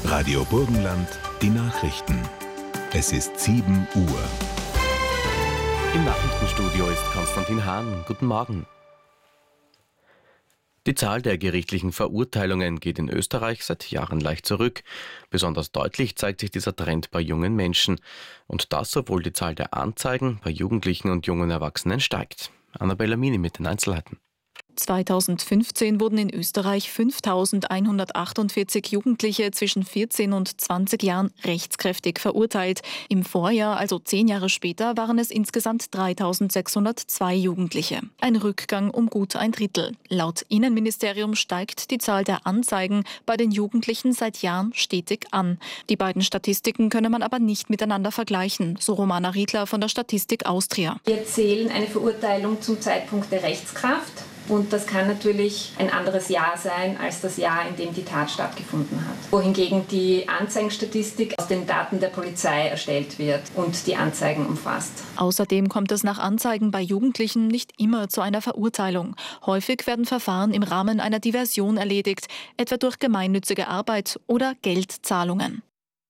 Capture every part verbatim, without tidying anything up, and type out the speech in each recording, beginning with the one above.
Radio Burgenland, die Nachrichten. Es ist sieben Uhr. Im Nachrichtenstudio ist Konstantin Hahn. Guten Morgen. Die Zahl der gerichtlichen Verurteilungen geht in Österreich seit Jahren leicht zurück. Besonders deutlich zeigt sich dieser Trend bei jungen Menschen. Und das, obwohl die Zahl der Anzeigen bei Jugendlichen und jungen Erwachsenen steigt. Annabella Mini mit den Einzelheiten. zweitausendfünfzehn wurden in Österreich fünftausendeinhundertachtundvierzig Jugendliche zwischen vierzehn und zwanzig Jahren rechtskräftig verurteilt. Im Vorjahr, also zehn Jahre später, waren es insgesamt dreitausendsechshundertzwei Jugendliche. Ein Rückgang um gut ein Drittel. Laut Innenministerium steigt die Zahl der Anzeigen bei den Jugendlichen seit Jahren stetig an. Die beiden Statistiken könne man aber nicht miteinander vergleichen, so Romana Riedler von der Statistik Austria. Wir zählen eine Verurteilung zum Zeitpunkt der Rechtskraft. Und das kann natürlich ein anderes Jahr sein als das Jahr, in dem die Tat stattgefunden hat. Wohingegen die Anzeigenstatistik aus den Daten der Polizei erstellt wird und die Anzeigen umfasst. Außerdem kommt es nach Anzeigen bei Jugendlichen nicht immer zu einer Verurteilung. Häufig werden Verfahren im Rahmen einer Diversion erledigt, etwa durch gemeinnützige Arbeit oder Geldzahlungen.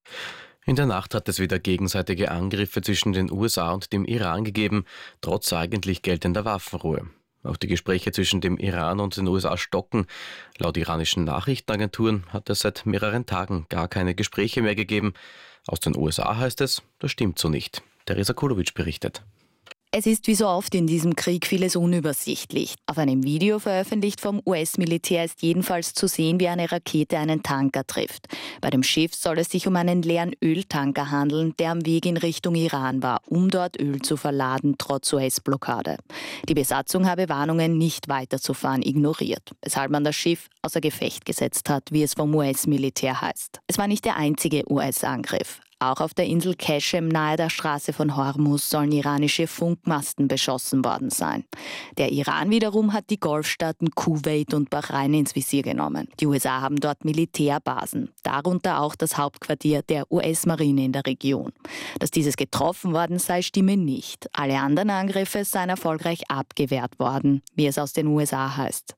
In der Nacht hat es wieder gegenseitige Angriffe zwischen den U S A und dem Iran gegeben, trotz eigentlich geltender Waffenruhe. Auch die Gespräche zwischen dem Iran und den U S A stocken. Laut iranischen Nachrichtenagenturen hat es seit mehreren Tagen gar keine Gespräche mehr gegeben. Aus den U S A heißt es, das stimmt so nicht. Teresa Kulovic berichtet. Es ist wie so oft in diesem Krieg vieles unübersichtlich. Auf einem Video veröffentlicht vom U S-Militär ist jedenfalls zu sehen, wie eine Rakete einen Tanker trifft. Bei dem Schiff soll es sich um einen leeren Öltanker handeln, der am Weg in Richtung Iran war, um dort Öl zu verladen, trotz U S-Blockade. Die Besatzung habe Warnungen, nicht weiterzufahren, ignoriert, weshalb man das Schiff außer Gefecht gesetzt hat, wie es vom U S-Militär heißt. Es war nicht der einzige U S-Angriff. Auch auf der Insel Keshem nahe der Straße von Hormuz sollen iranische Funkmasten beschossen worden sein. Der Iran wiederum hat die Golfstaaten Kuwait und Bahrain ins Visier genommen. Die U S A haben dort Militärbasen, darunter auch das Hauptquartier der U S-Marine in der Region. Dass dieses getroffen worden sei, stimme nicht. Alle anderen Angriffe seien erfolgreich abgewehrt worden, wie es aus den U S A heißt.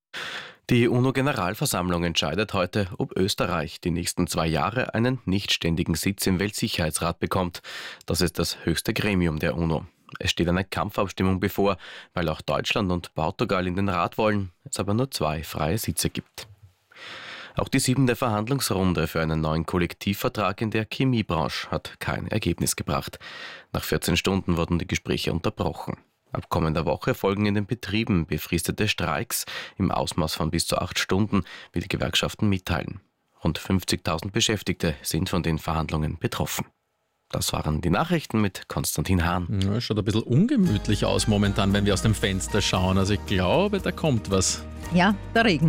Die UNO-Generalversammlung entscheidet heute, ob Österreich die nächsten zwei Jahre einen nichtständigen Sitz im Weltsicherheitsrat bekommt. Das ist das höchste Gremium der UNO. Es steht eine Kampfabstimmung bevor, weil auch Deutschland und Portugal in den Rat wollen, es aber nur zwei freie Sitze gibt. Auch die siebente Verhandlungsrunde für einen neuen Kollektivvertrag in der Chemiebranche hat kein Ergebnis gebracht. Nach vierzehn Stunden wurden die Gespräche unterbrochen. Ab kommender Woche folgen in den Betrieben befristete Streiks im Ausmaß von bis zu acht Stunden, wie die Gewerkschaften mitteilen. Rund fünfzigtausend Beschäftigte sind von den Verhandlungen betroffen. Das waren die Nachrichten mit Konstantin Hahn. Ja, schaut ein bisschen ungemütlich aus momentan, wenn wir aus dem Fenster schauen. Also ich glaube, da kommt was. Ja, der Regen.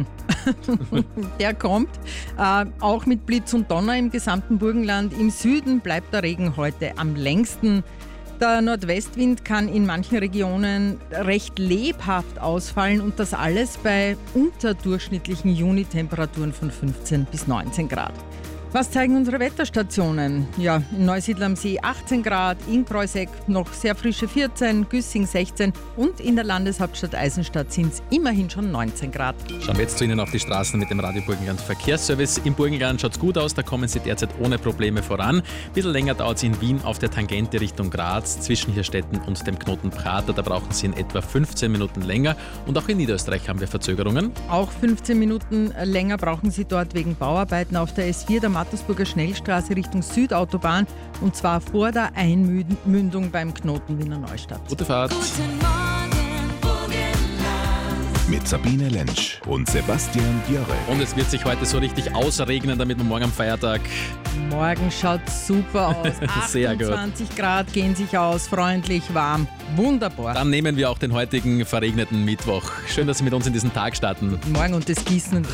Der kommt. Äh, auch mit Blitz und Donner im gesamten Burgenland. Im Süden bleibt der Regen heute am längsten. Der Nordwestwind kann in manchen Regionen recht lebhaft ausfallen und das alles bei unterdurchschnittlichen Juni-Temperaturen von fünfzehn bis neunzehn Grad. Was zeigen unsere Wetterstationen? Ja, in Neusiedl am See achtzehn Grad, in Preußeck noch sehr frische vierzehn, Güssing sechzehn und in der Landeshauptstadt Eisenstadt sind es immerhin schon neunzehn Grad. Schauen wir jetzt zu Ihnen auf die Straßen mit dem Radio Burgenland Verkehrsservice. Im Burgenland schaut es gut aus, da kommen Sie derzeit ohne Probleme voran. Ein bisschen länger dauert es in Wien auf der Tangente Richtung Graz, zwischen Hirstetten und dem Knoten Prater. Da brauchen Sie in etwa fünfzehn Minuten länger. Und auch in Niederösterreich haben wir Verzögerungen. Auch fünfzehn Minuten länger brauchen Sie dort wegen Bauarbeiten auf der S vier, der Mattersburger Schnellstraße Richtung Südautobahn, und zwar vor der Einmündung beim Knoten Wiener Neustadt. Gute Fahrt. Guten Morgen, Burgenland. Mit Sabine Lentsch und Sebastian Björre. Und es wird sich heute so richtig ausregnen, damit wir morgen am Feiertag... Morgen schaut super aus. Sehr gut. achtundzwanzig Grad gehen sich aus, freundlich, warm. Wunderbar. Dann nehmen wir auch den heutigen verregneten Mittwoch. Schön, dass Sie mit uns in diesen Tag starten. Morgen und das Gießen.